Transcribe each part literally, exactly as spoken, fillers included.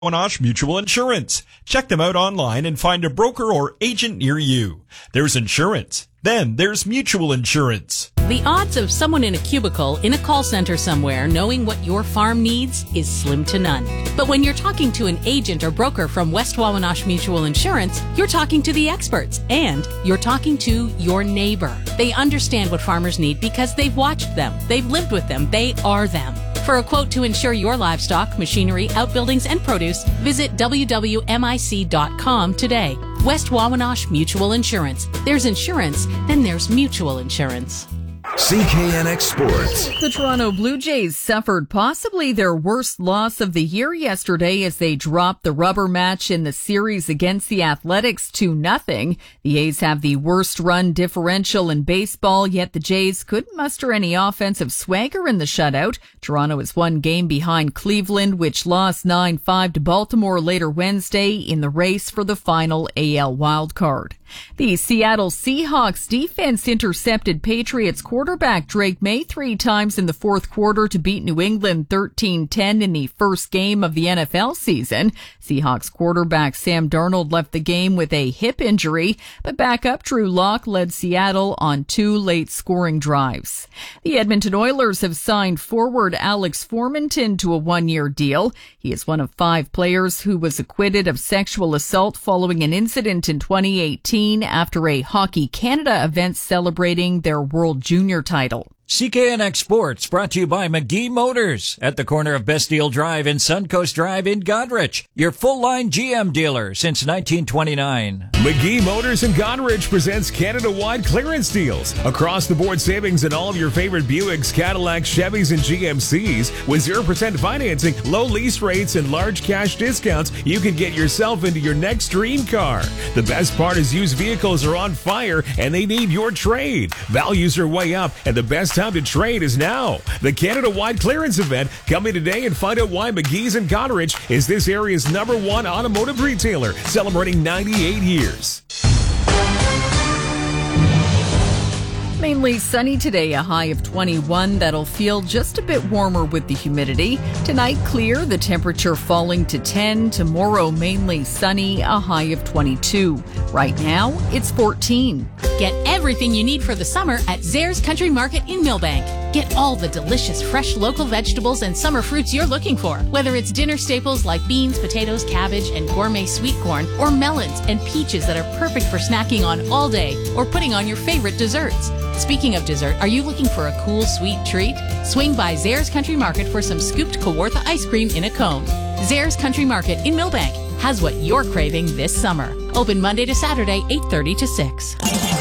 Wawanosh Mutual Insurance. Check them out online and find a broker or agent near you. There's insurance. Then there's mutual insurance. The odds of someone in a cubicle in a call center somewhere knowing what your farm needs is slim to none. But when you're talking to an agent or broker from West Wawanosh Mutual Insurance, you're talking to the experts and you're talking to your neighbor. They understand what farmers need because they've watched them. They've lived with them. They are them. For a quote to insure your livestock, machinery, outbuildings, and produce, visit w w m i c dot com today. West Wawanosh Mutual Insurance. There's insurance, then there's mutual insurance. C K N X Sports. The Toronto Blue Jays suffered possibly their worst loss of the year yesterday as they dropped the rubber match in the series against the Athletics two nothing. The A's have the worst run differential in baseball, yet the Jays couldn't muster any offensive swagger in the shutout. Toronto is one game behind Cleveland, which lost nine five to Baltimore later Wednesday in the race for the final A L wildcard. The Seattle Seahawks defense intercepted Patriots quarterback Drake May three times in the fourth quarter to beat New England thirteen ten in the first game of the N F L season. Seahawks quarterback Sam Darnold left the game with a hip injury, but backup Drew Lock led Seattle on two late scoring drives. The Edmonton Oilers have signed forward Alex Formenton to a one-year deal. He is one of five players who was acquitted of sexual assault following an incident in twenty eighteen after a Hockey Canada event celebrating their World Junior title. C K N X Sports brought to you by McGee Motors at the corner of Bastille Drive and Suncoast Drive in Goderich. Your full-line G M dealer since nineteen twenty-nine. McGee Motors in Goderich presents Canada-wide clearance deals. Across-the-board savings in all of your favorite Buicks, Cadillacs, Chevys, and G M Cs. With zero percent financing, low lease rates, and large cash discounts, you can get yourself into your next dream car. The best part is used vehicles are on fire, and they need your trade. Values are way up, and the best time to trade is now. The Canada-wide clearance event. Come in today and find out why McGee's in Goderich is this area's number one automotive retailer, celebrating ninety-eight years. Mainly sunny today, a high of twenty-one. That'll feel just a bit warmer with the humidity. Tonight, clear, the temperature falling to ten. Tomorrow, mainly sunny, a high of twenty-two. Right now, it's fourteen. Get everything you need for the summer at Zares Country Market in Millbank. Get all the delicious fresh local vegetables and summer fruits you're looking for. Whether it's dinner staples like beans, potatoes, cabbage, and gourmet sweet corn, or melons and peaches that are perfect for snacking on all day or putting on your favorite desserts. Speaking of dessert, are you looking for a cool, sweet treat? Swing by Zares Country Market for some scooped Kawartha ice cream in a cone. Zares Country Market in Millbank has what you're craving this summer. Open Monday to Saturday, eight thirty to six.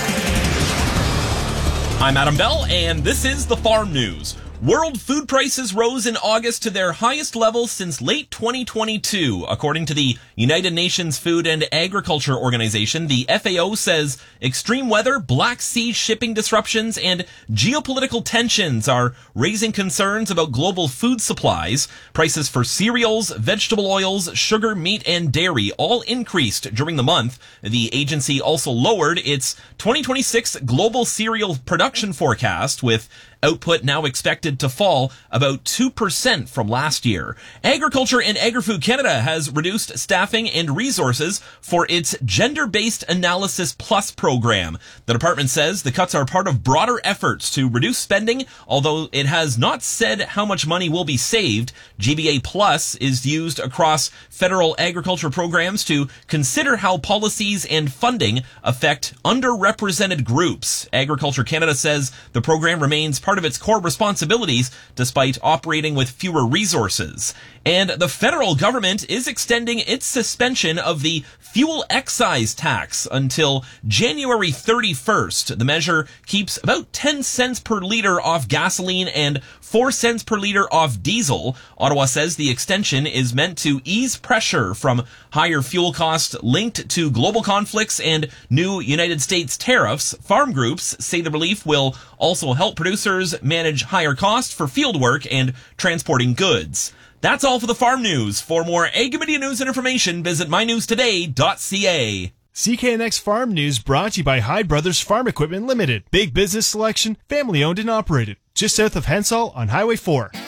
I'm Adam Bell, and this is the Farm News. World food prices rose in August to their highest level since late twenty twenty-two. According to the United Nations Food and Agriculture Organization, the F A O says extreme weather, Black Sea shipping disruptions, and geopolitical tensions are raising concerns about global food supplies. Prices for cereals, vegetable oils, sugar, meat, and dairy all increased during the month. The agency also lowered its twenty twenty-six global cereal production forecast, with output now expected to fall about two percent from last year. Agriculture and Agri-Food Canada has reduced staffing and resources for its Gender-Based Analysis Plus program. The department says the cuts are part of broader efforts to reduce spending, although it has not said how much money will be saved. G B A Plus is used across federal agriculture programs to consider how policies and funding affect underrepresented groups. Agriculture Canada says the program remains part of its core responsibilities despite operating with fewer resources. And the federal government is extending its suspension of the fuel excise tax until January thirty-first. The measure keeps about ten cents per liter off gasoline and four cents per liter off diesel. Ottawa says the extension is meant to ease pressure from higher fuel costs linked to global conflicts and new United States tariffs. Farm groups say the relief will also help producers manage higher costs for fieldwork and transporting goods. That's all for the Farm News. For more Ag Media news and information, visit my news today dot c a. C K N X Farm News brought to you by Hyde Brothers Farm Equipment Limited. Big business selection, family owned and operated. Just south of Hensall on Highway four.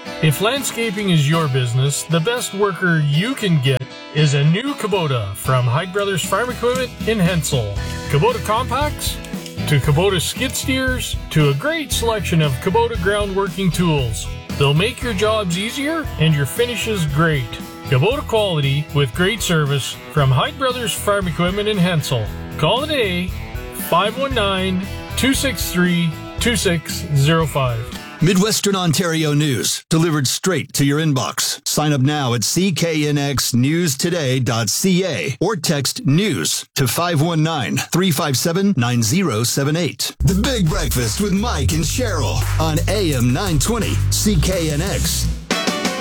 If landscaping is your business, the best worker you can get is a new Kubota from Hyde Brothers Farm Equipment in Hensel. Kubota compacts to Kubota skid steers to a great selection of Kubota ground working tools. They'll make your jobs easier and your finishes great. Kubota quality with great service from Hyde Brothers Farm Equipment in Hensel. Call today, five one nine, two six three, two six zero five. Midwestern Ontario news, delivered straight to your inbox. Sign up now at c k n x news today dot c a or text news to five one nine, three five seven, nine zero seven eight. The Big Breakfast with Mike and Cheryl on A M nine twenty C K N X.